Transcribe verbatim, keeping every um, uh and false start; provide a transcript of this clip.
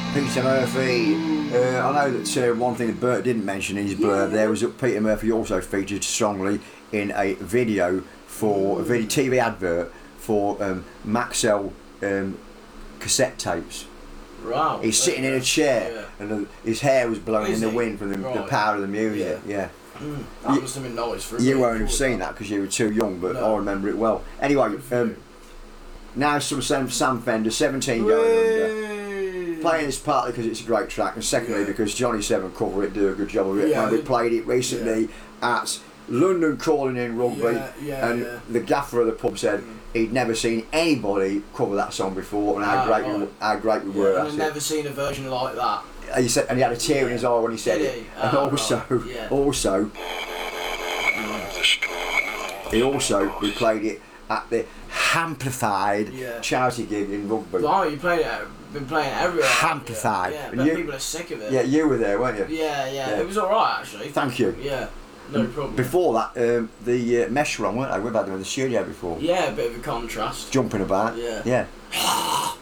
Peter Murphy. Uh, I know that uh, one thing that Bert didn't mention in his blurb there was that Peter Murphy also featured strongly in a video for a video T V advert for um, Maxell um, cassette tapes. Wow. He's sitting in a chair, yeah. and the, his hair was blowing Is in the he? wind from the, Right. the power of the music. Yeah. yeah. Mm, that You- must have been nice for him. You won't have seen that because you were too young, but No. I remember it well. Anyway, Good for um, you. now some Sam, Sam Fender, seventeen going under. Playing this partly because it's a great track, and secondly Yeah. because Johnny Seven cover it, do a good job of it. Yeah, and we it- played it recently at London Calling In Rugby, Yeah, yeah, and yeah. the gaffer of the pub said Mm. he'd never seen anybody cover that song before, and how Ah, great we, right. how great we were. Yeah, That's I've it. never seen a version like that. And he said, and he had a tear in his eye when he said Did it. he? And Ah, also, right, yeah. also, he also we played it at the Amplified Yeah. charity gig in Rugby. Oh, you played it. Been playing it everywhere. Amplified. Yeah, And but you- people are sick of it. Yeah, you were there, weren't you? Yeah, yeah. Yeah. It was alright actually. Thank you. Yeah, no problem. Before that, um, the uh, Mesh were on, weren't they? We've had them in the studio before. Yeah, a bit of a contrast. Jumping about. Yeah. Yeah.